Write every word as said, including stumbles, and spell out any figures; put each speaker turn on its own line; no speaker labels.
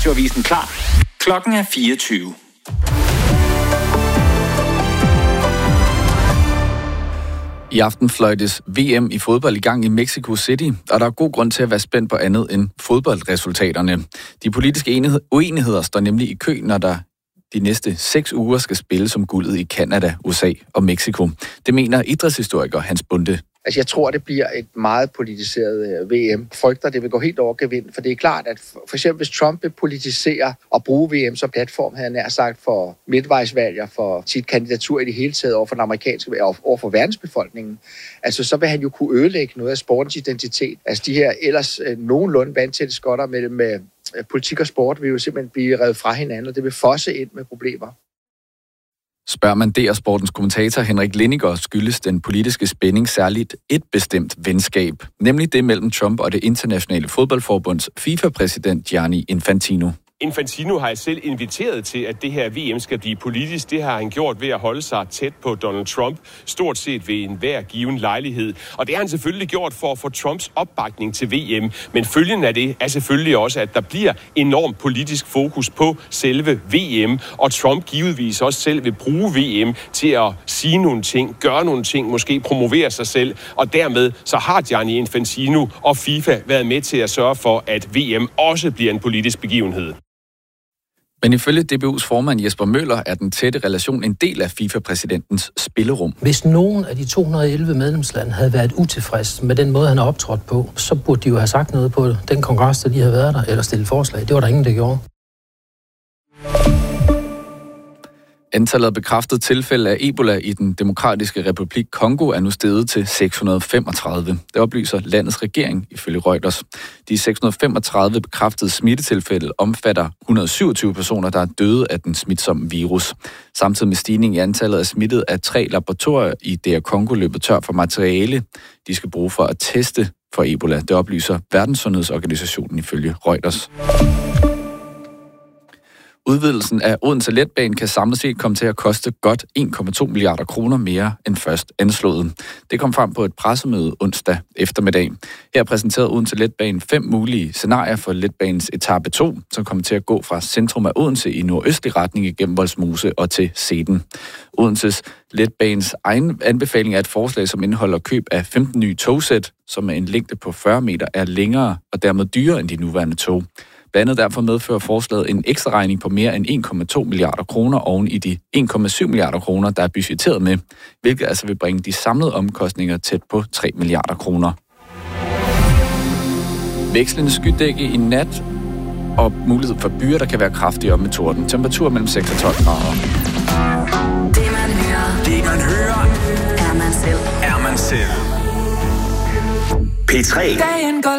Radioavisen klar. Klokken er fireogtyve.
I aften fløjtes V M i fodbold i gang i Mexico City, og der er god grund til at være spændt på andet end fodboldresultaterne. De politiske uenigheder står nemlig i kø, når der de næste seks uger skal spille som guldet i Canada, U S A og Mexico. Det mener idrætshistoriker Hans Bunde.
Altså, jeg tror, det bliver et meget politiseret V M. Frygter, det vil gå helt over gevind, for det er klart, at for eksempel hvis Trump vil politisere og bruge V M som platform, havde han nær sagt, for midtvejsvalg for sit kandidatur i det hele taget over for den amerikanske, over for verdensbefolkningen, altså så vil han jo kunne ødelægge noget af sportens identitet. Altså de her ellers nogenlunde vandtætte skotter mellem politik og sport vil jo simpelthen blive revet fra hinanden, og det vil fosse ind med problemer.
Spørger man D R-sportens kommentator Henrik Lindiger, skyldes den politiske spænding særligt et bestemt venskab, nemlig det mellem Trump og det internationale fodboldforbunds FIFA-præsident Gianni Infantino.
Infantino har selv inviteret til, at det her V M skal blive politisk. Det har han gjort ved at holde sig tæt på Donald Trump, stort set ved enhver given lejlighed. Og det har han selvfølgelig gjort for at få Trumps opbakning til V M. Men følgen af det er selvfølgelig også, at der bliver enormt politisk fokus på selve V M. Og Trump givetvis også selv vil bruge V M til at sige nogle ting, gøre nogle ting, måske promovere sig selv. Og dermed så har Gianni Infantino og FIFA været med til at sørge for, at V M også bliver en politisk begivenhed.
Men ifølge D B U's formand Jesper Møller er den tætte relation en del af FIFA-præsidentens spillerum.
Hvis nogen af de to hundrede og elleve medlemslande havde været utilfreds med den måde, han har optrådt på, så burde de jo have sagt noget på den kongres, der de havde været der, eller stillet forslag. Det var der ingen, der gjorde.
Antallet af bekræftede tilfælde af Ebola i den demokratiske republik Kongo er nu steget til seks hundrede og femogtredive. Det oplyser landets regering ifølge Reuters. De seks hundrede og femogtredive bekræftede smittetilfælde omfatter et hundrede og syvogtyve personer, der er døde af den smitsomme virus. Samtidig med stigning i antallet af smittet er tre laboratorier i D R Kongo løbet tør for materiale, de skal bruge for at teste for Ebola. Det oplyser Verdenssundhedsorganisationen ifølge Reuters. Udvidelsen af Odense Letbane kan samlet set komme til at koste godt en komma to milliarder kroner mere end først anslået. Det kom frem på et pressemøde onsdag eftermiddag. Her præsenterede Odense Letbane fem mulige scenarier for letbanens etape to, som kommer til at gå fra centrum af Odense i nordøstlig retning igennem Vollsmose og til Seden. Odenses Letbanes egen anbefaling er et forslag, som indeholder køb af femten nye togsæt, som med en længde på fyrre meter er længere og dermed dyrere end de nuværende tog. Blandt andet derfor medfører forslaget en ekstra regning på mere end en komma to milliarder kroner oven i de en komma syv milliarder kroner, der er budgetteret med, hvilket altså vil bringe de samlede omkostninger tæt på tre milliarder kroner. Vekslende skydække i nat og mulighed for byer, der kan være kraftigere med torden. Temperatur mellem seks og tolv grader.
Det man hører,
Det man hører,
er man selv.
er man selv. P tre.
Dagen går